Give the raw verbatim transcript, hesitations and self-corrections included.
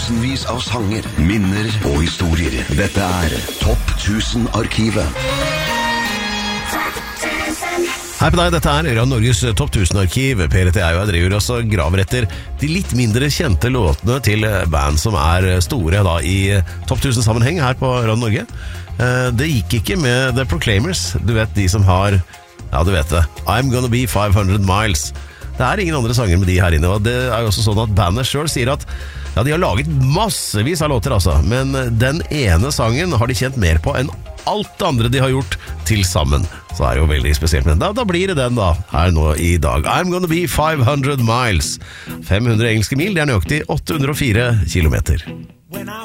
tusenvis av sanger, minner og historier. Dette er Topp tusen-arkivet. Hei på deg, dette er Radio Norges Topp tusen-arkiv. Per T. Jeg driver også graver etter de litt mindre kjente låtene til band som er store da, i Topp tusen-sammenheng her på Radio Norge. Det gikk ikke med The Proclaimers. Du vet de som har, ja du vet det, I'm Gonna Be five hundred miles. Det er ingen andre sanger med de her inne, og det er jo også sånn at bandet selv sier at ja, de har laget massevis av låter altså, men den ene sangen har de kjent mer på enn alt det andre de har gjort til sammen. Så er det jo veldig spesielt, men da, da blir det den da, her nå i dag. I'm Gonna Be five hundred miles. fem hundre engelske mil, det er nøyaktig åtte hundre og fire kilometer.